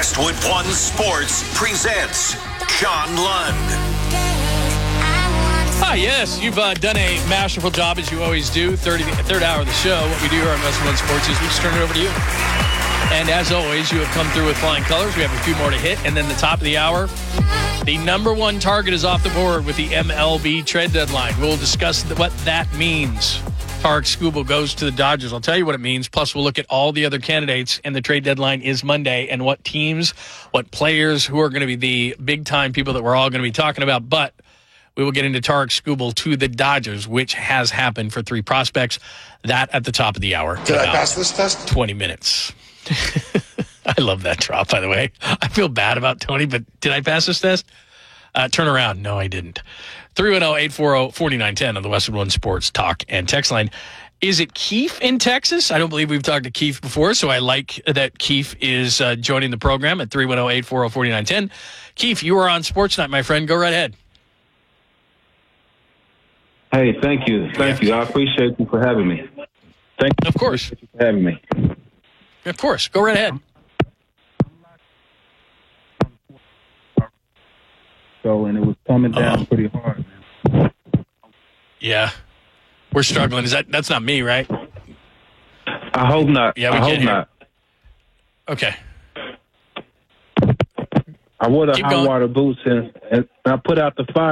Westwood One Sports presents John Lund. Hi, yes, you've done a masterful job, as you always do. Third hour of the show. What we do here on Westwood One Sports is we just turn it over to you. And as always, you have come through with flying colors. We have a few more to hit. And then the top of the hour, the number one target is off the board with the MLB trade deadline. We'll discuss what that means. Tarik Skubal goes to the Dodgers. I'll tell you what it means. Plus, we'll look at all the other candidates, and the trade deadline is Monday, and what teams, what players, who are going to be the big-time people that we're all going to be talking about. But we will get into Tarik Skubal to the Dodgers, which has happened for 3 prospects. That at the top of the hour. Did I pass this test? 20 minminutes. I love that drop, by the way. I feel bad about Tony, but did I pass this test? Turn around. No, I didn't. 310-840-4910 on the Westwood One Sports Talk and Text line. Is it Keith in Texas? I don't believe we've talked to Keith before, so I like that Keith is joining the program at 310-840-4910. Keith, you are on Sports Night, my friend. Go right ahead. Hey, thank you. Thank you. I appreciate you for having me. Thank you. Of course. Appreciate you for having me. Of course. Go right ahead. So, and it was coming down pretty hard, man. Yeah. We're struggling. That's not me, right? I hope not. Yeah, we I can't hope hear. not. Okay. I wore the Keep hot going. water boots and I put out the fire.